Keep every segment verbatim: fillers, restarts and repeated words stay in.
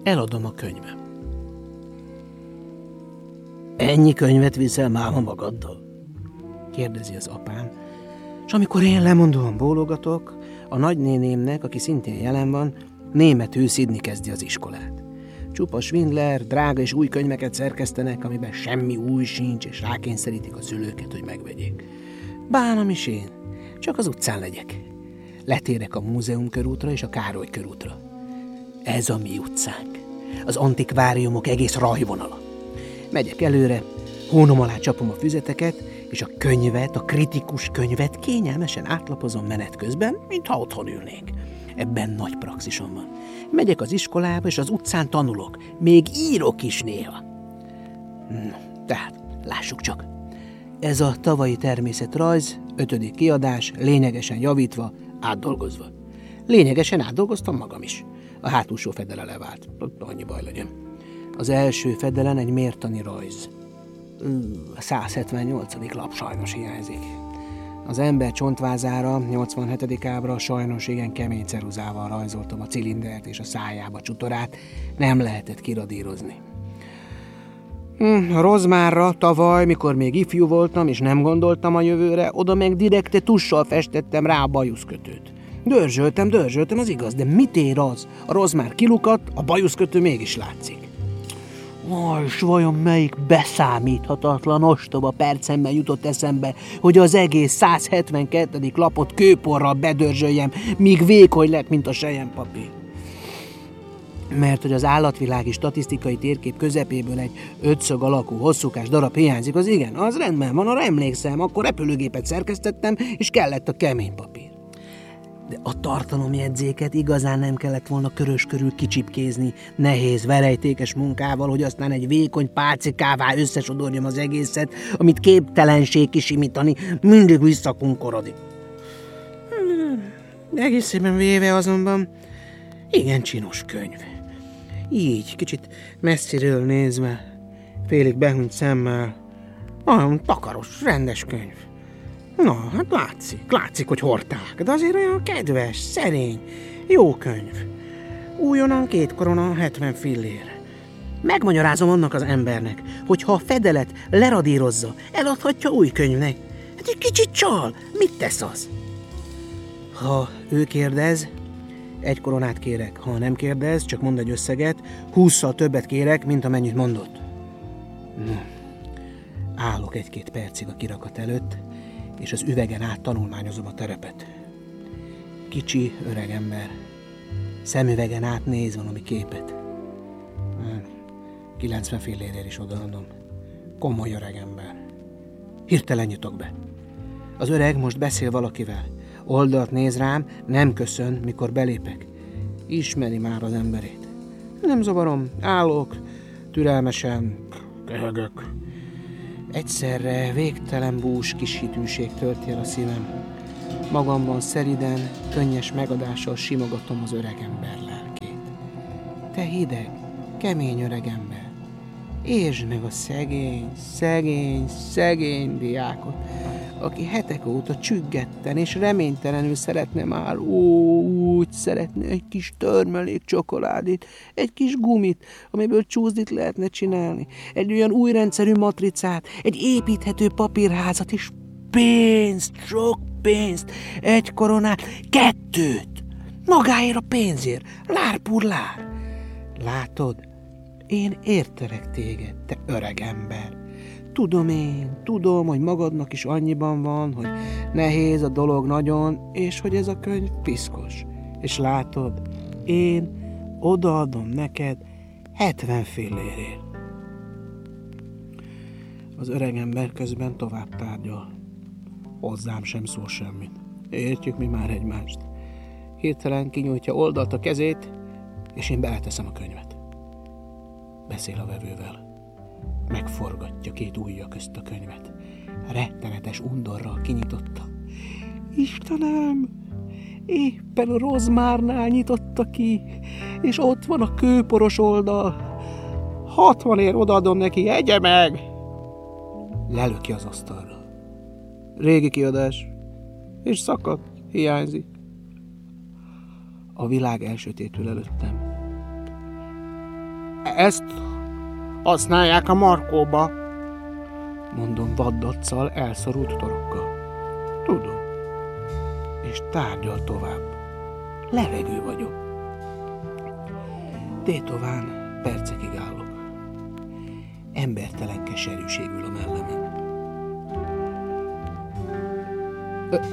Eladom a könyvem. Ennyi könyvet viszel máma magaddal? Kérdezi az apám, és amikor én lemondóan bólogatok, a nagynénémnek, aki szintén jelen van, németül szidni kezdi az iskolát. Csupa svindler, drága és új könyveket szerkesztenek, amiben semmi új sincs, és rákényszerítik a szülőket, hogy megvegyék. Bánom is én, csak az utcán legyek. Letérek a Múzeum körútra és a Károly körútra. Ez a mi utcánk. Az antikváriumok egész rajvonala. Megyek előre, hónom alá csapom a füzeteket, és a könyvet, a kritikus könyvet kényelmesen átlapozom menet közben, mintha otthon ülnék. Ebben nagy praxisom van. Megyek az iskolába, és az utcán tanulok. Még írok is néha. No, tehát, lássuk csak. Ez a tavalyi természetrajz, ötödik kiadás, lényegesen javítva, átdolgozva. Lényegesen átdolgoztam magam is. A hátulsó fedele levált. Annyi baj legyen. Az első fedelen egy mértani rajz. A száz hetvennyolcadik lap sajnos hiányzik. Az ember csontvázára, nyolcvanhetedik ábra sajnos igen kemény ceruzával rajzoltam a cilindert és a szájába csutorát, nem lehetett kiradírozni. A rozmárra tavaly, mikor még ifjú voltam és nem gondoltam a jövőre, oda meg direkte tussal festettem rá a bajuszkötőt. Dörzsöltem, dörzsöltem, az igaz, de mit ér az? A rozmár kilukadt, a bajuszkötő mégis látszik. Ó, és vajon melyik beszámíthatatlan ostoba percemben jutott eszembe, hogy az egész száz hetvenkettedik lapot kőporral bedörzsöljem, míg vékony lett, mint a selyempapír. Mert hogy az állatvilági statisztikai térkép közepéből egy ötszög alakú hosszúkás darab hiányzik, az igen, az rendben van, arra emlékszem, akkor repülőgépet szerkesztettem, és kellett a kemény papír. De a tartalomjegyzéket igazán nem kellett volna körös körül kicsipkézni, nehéz, verejtékes munkával, hogy aztán egy vékony pálcikává összesodorjam az egészet, amit képtelenség kisimítani, mindig visszakunkorodik. Egészében véve azonban igen csinos könyv. Így, kicsit messziről nézve, félig behunyt szemmel, olyan takaros, rendes könyv. Na, hát látszik, látszik, hogy hordták, de azért olyan kedves, szerény, jó könyv. Újonnan két korona, hetven fillér. Megmagyarázom annak az embernek, hogy ha a fedelet leradírozza, eladhatja új könyvnek. Hát egy kicsit csal, mit tesz az? Ha ő kérdez, egy koronát kérek, ha nem kérdez, csak mond egy összeget, hússzal többet kérek, mint amennyit mondott. No. Állok egy-két percig a kirakat előtt, és az üvegen át tanulmányozom a terepet. Kicsi, öreg ember. Szemüvegen át néz valami képet. kilencven fillérért is odaadom. Komoly öreg ember. Hirtelen nyitok be. Az öreg most beszél valakivel. Oldalt néz rám, nem köszön, mikor belépek. Ismeri már az emberét. Nem zavarom, állok, türelmesen köhögök. Egyszerre végtelen bús kis hitűség tölti el a szívem. Magamban szeriden, könnyes megadással simogatom az öregember lelkét. Te hideg, kemény öregember, értsd meg a szegény, szegény, szegény diákot, aki hetek óta csüggetten és reménytelenül szeretne már, ó, úgy szeretne egy kis törmelék csokoládét, egy kis gumit, amiből csúzdit lehetne csinálni, egy olyan új rendszerű matricát, egy építhető papírházat, és pénzt, sok pénzt, egy koronát, kettőt, magáért a pénzért, lár pur lár. Látod, én értelek téged, te öreg ember. Tudom én, tudom, hogy magadnak is annyiban van, hogy nehéz a dolog nagyon, és hogy ez a könyv piszkos. És látod, én odaadom neked hetven fillérért. Az öreg ember közben tovább tárgyal. Hozzám sem szól semmit. Értjük mi már egymást. Hirtelen kinyújtja oldalt a kezét, és én beleteszem a könyvet. Beszél a vevővel. Megforgatja két ujja közt a könyvet. Rettenetes undorral kinyitotta. Istenem, éppen a rozmárnál nyitotta ki, és ott van a kőporos oldal. Hatvanért odaadom neki, egye meg! Lelöki az asztalra. Régi kiadás, és szakadt, hiányzik. A világ elsötétül előttem. Ezt használják a Markóba, mondom vaddaccal, elszorult torokkal. Tudom. És tárgyal tovább. Levegő vagyok. Tétován percekig állok. Embertelen keserűség ül a mellemen. Ö-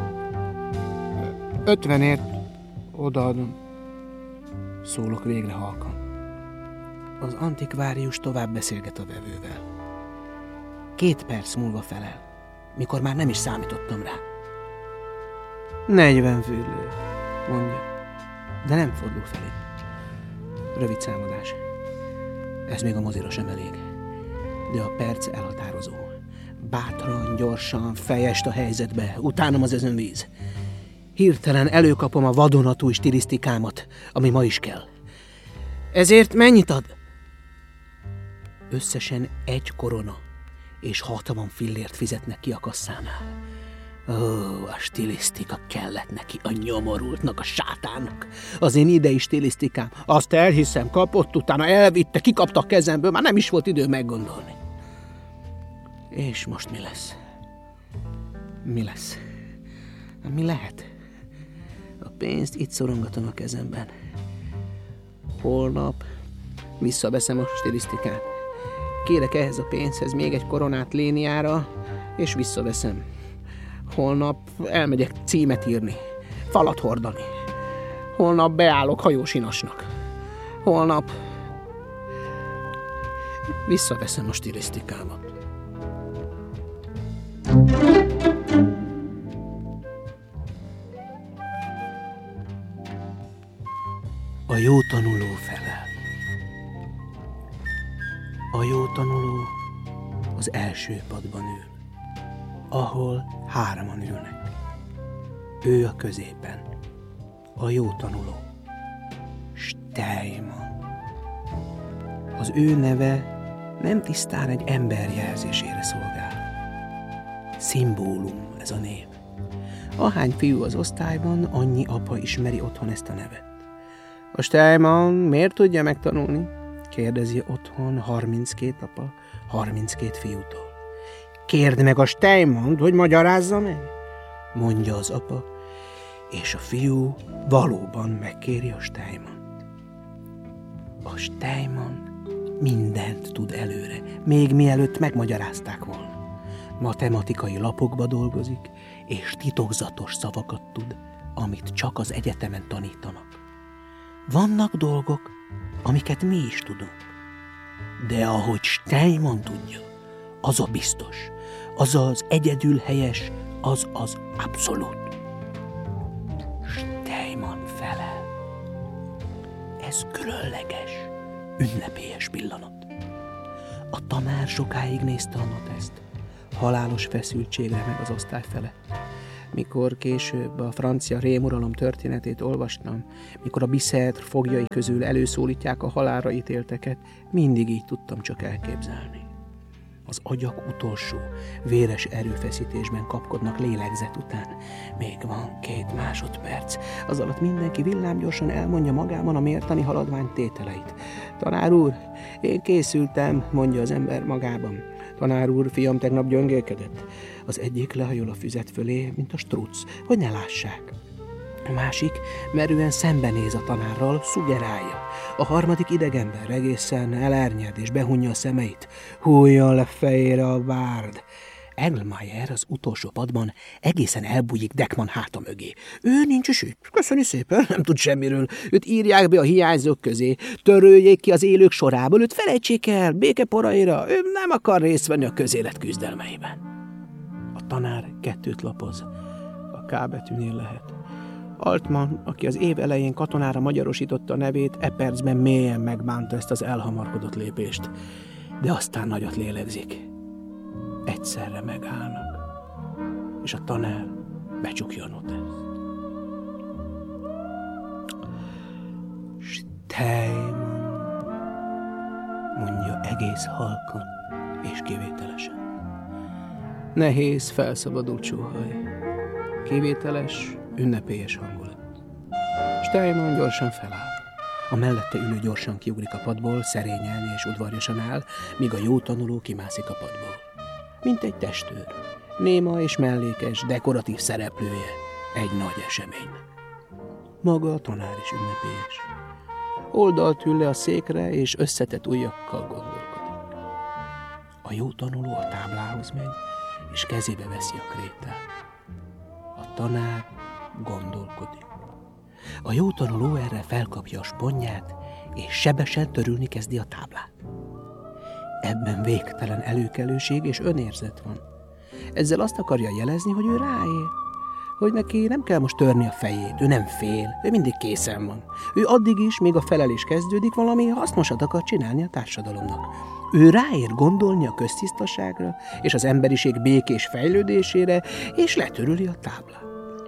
ötvenért odaadom. Szólok végre halkan. Az antikvárius tovább beszélget a vevővel. Két perc múlva felel, mikor már nem is számítottam rá. Negyven fürlő, mondja, de nem fordul felé. Rövid számadás. Ez még a mozira sem elég. De a perc elhatározó. Bátran, gyorsan, fejest a helyzetbe, utánam az özönvíz. Hirtelen előkapom a vadonatúj stilisztikámat, ami ma is kell. Ezért mennyit ad? Összesen egy korona és hatvan fillért fizetnek ki a kasszánál. Ó, a stilisztika kellett neki, a nyomorultnak, a sátának. Az én idei stilisztikám, azt elhiszem, kapott, utána elvitte, kikapta a kezemből, már nem is volt idő meggondolni. És most mi lesz? Mi lesz? Mi lehet? A pénzt itt szorongatom a kezemben. Holnap visszaveszem a stilisztikát. Kérek ehhez a pénzhez még egy koronát Léniára, és visszaveszem. Holnap elmegyek címet írni, falat hordani. Holnap beállok hajósinasnak. Holnap visszaveszem a stilisztikámat. A jó tanuló felel. A jó tanuló az első padban ül, ahol hárman ülnek. Ő a középen, a jó tanuló. Steinmann. Az ő neve nem tisztán egy ember jelzésére szolgál. Szimbólum ez a név. Ahány fiú az osztályban, annyi apa ismeri otthon ezt a nevet. A Steinmann miért tudja megtanulni? Kérdezi otthon harminckét apa, harminckét fiútól. Kérd meg a Steinmannt, hogy magyarázza meg, mondja az apa, és a fiú valóban megkéri a Steinmannt. A Steinmann mindent tud előre, még mielőtt megmagyarázták volna. Matematikai lapokba dolgozik, és titokzatos szavakat tud, amit csak az egyetemen tanítanak. Vannak dolgok, amiket mi is tudunk. De ahogy Steinmann tudja, az a biztos, az az egyedül helyes, az az abszolút. Steinmann felel. Ez különleges, ünnepélyes pillanat. A tanár sokáig nézte a noteszt. Halálos feszültségre meg az osztály felett. Mikor később a francia rémuralom történetét olvastam, mikor a Bicêtre foglyai közül előszólítják a halálra ítélteket, mindig így tudtam csak elképzelni. Az agyak utolsó, véres erőfeszítésben kapkodnak lélegzet után. Még van két másodperc. Az alatt mindenki villámgyorsan elmondja magában a mértani haladvány tételeit. Tanár úr, én készültem, mondja az ember magában. Tanár úr, fiam tegnap gyöngélkedett. Az egyik lehajol a füzet fölé, mint a struc, hogy ne lássák. A másik merően szembenéz a tanárral, szuggerálja. A harmadik idegenben egészen elernyed és behunja a szemeit. Hújjon le fejére a bárd. Engelmeyer az utolsó padban egészen elbújik Deckmann háta mögé. Ő nincs is itt. Köszöni szépen, nem tud semmiről. Őt írják be a hiányzók közé. Töröljék ki az élők sorából, őt felejtsék el, békeporaira. Ő nem akar részt venni a közélet küzdelmeiben. A tanár kettőt lapoz. A K betűnél lehet. Altmann, aki az év elején katonára magyarosította a nevét, e percben mélyen megbánta ezt az elhamarkodott lépést. De aztán nagyot lélegzik. Egyszerre megállnak, és a tanár becsukja a noteszt. Steinmann, mondja egész halkan és kivételesen. Nehéz, felszabadult sóhaj. Kivételes, ünnepélyes hangulat. Steinmann gyorsan feláll. A mellette ülő gyorsan kiugrik a padból, szerényen és udvarjosan áll, míg a jó tanuló kimászik a padból. Mint egy testőr, néma és mellékes, dekoratív szereplője egy nagy eseménynek. Maga a tanár is ünnepélyes. Oldalt ül le a székre, és összetett ujjakkal gondolkodik. A jó tanuló a táblához megy, és kezébe veszi a krétát. A tanár gondolkodik. A jó tanuló erre felkapja a spondját, és sebesen törülni kezdi a táblát. Ebben végtelen előkelőség és önérzet van. Ezzel azt akarja jelezni, hogy ő ráér, hogy neki nem kell most törni a fejét, ő nem fél, ő mindig készen van. Ő addig is, míg a felelés kezdődik, valami hasznosat akar csinálni a társadalomnak. Ő ráér gondolni a köztisztaságra és az emberiség békés fejlődésére, és letöröli a táblát.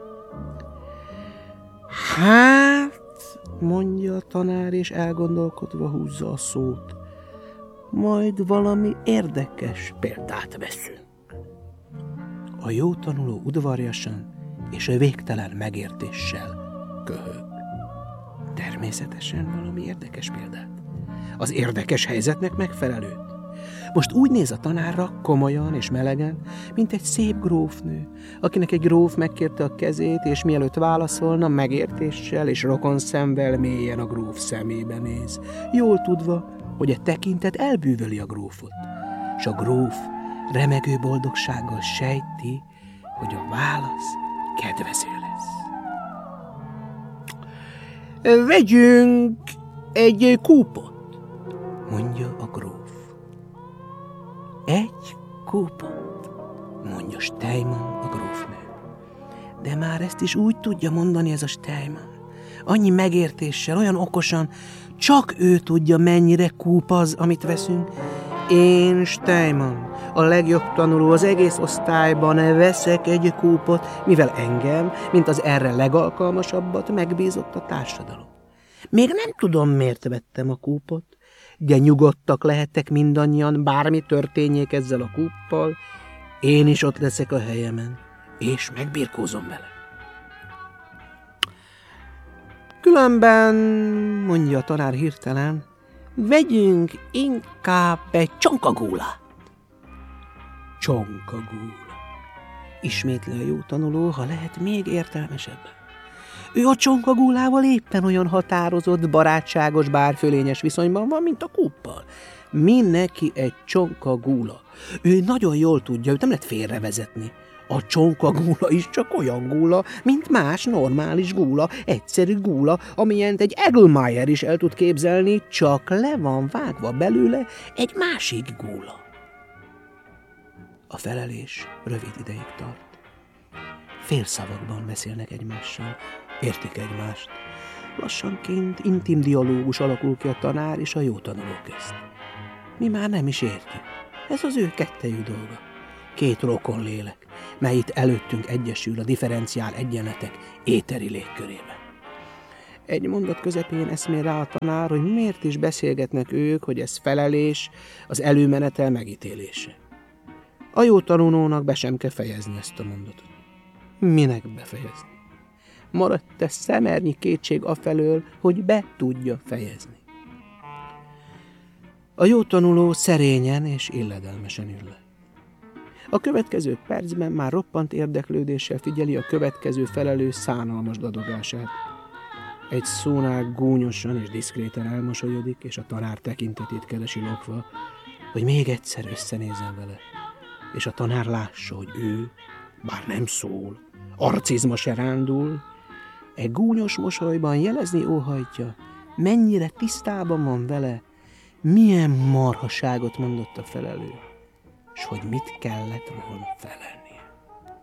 Hát, mondja a tanár, és elgondolkodva húzza a szót, majd valami érdekes példát veszünk. A jó tanuló udvarjasan és a végtelen megértéssel köhög. Természetesen valami érdekes példát. Az érdekes helyzetnek megfelelő. Most úgy néz a tanárra, komolyan és melegen, mint egy szép grófnő, akinek egy gróf megkérte a kezét, és mielőtt válaszolna, megértéssel és rokonszemvel mélyen a gróf szemébe néz, jól tudva, hogy a tekintet elbűvöli a grófot, és a gróf remegő boldogsággal sejti, hogy a válasz kedvező lesz. Vegyünk egy kúpot, mondja a gróf. Egy kúpot, mondja Steinmann a grófnő. De már ezt is úgy tudja mondani ez a Steinmann. Annyi megértéssel, olyan okosan, csak ő tudja, mennyire kúp az, amit veszünk. Én, Steinmann, a legjobb tanuló az egész osztályban veszek egy kúpot, mivel engem, mint az erre legalkalmasabbat megbízott a társadalom. Még nem tudom, miért vettem a kúpot, de nyugodtak lehettek mindannyian, bármi történjék ezzel a kúppal, én is ott leszek a helyemen, és megbirkózom vele. Különben, mondja a tanár hirtelen, vegyünk inkább egy csonkagúlát. Csonkagúla. Ismétli a jó tanuló, ha lehet még értelmesebben. Ő a csonkagúlával éppen olyan határozott, barátságos, bár fölényes viszonyban van, mint a kúppal. Mi neki egy csonkagúla. Ő nagyon jól tudja, őt nem lehet félrevezetni. A csonkagúla is csak olyan gúla, mint más normális gúla, egyszerű gúla, amilyent egy Egelmeyer is el tud képzelni, csak le van vágva belőle egy másik gúla. A felelés rövid ideig tart. Félszavakban beszélnek egymással, értik egymást. Lassanként intim dialógus alakul ki a tanár és a jó tanuló közt. Mi már nem is értjük. Ez az ő kettejű dolga. Két rokon lélek, mely itt előttünk egyesül a differenciál egyenletek éteri légkörébe. Egy mondat közepén eszmél rá a tanár, hogy miért is beszélgetnek ők, hogy ez felelés, az előmenetel megítélése. A jó tanulónak be sem kell fejezni ezt a mondatot. Minek befejezni? Maradt-e szemernyi kétség afelől, hogy be tudja fejezni. A jó tanuló szerényen és illedelmesen ül le. A következő percben már roppant érdeklődéssel figyeli a következő felelő szánalmas dadogását. Egy szónál gúnyosan és diszkréten elmosolyodik, és a tanár tekintetét keresi lopva, hogy még egyszer összenézzen vele, és a tanár lássa, hogy ő, bár nem szól, arcizma se rándul, egy gúnyos mosolyban jelezni óhajtja, mennyire tisztában van vele, milyen marhaságot mondott a felelő, és hogy mit kellett volna felelni.